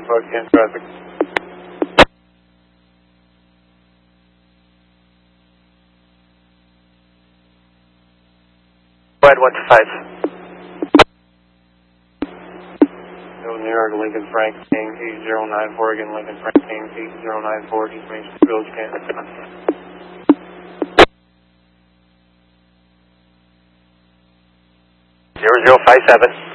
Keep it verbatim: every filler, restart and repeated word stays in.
Buckhannon traffic. Wide one to five. New York, Lincoln Frank King, eight zero nine four, again, Lincoln Frank King, eight zero nine four, East Main Street, Village, Canton. Zero zero five seven.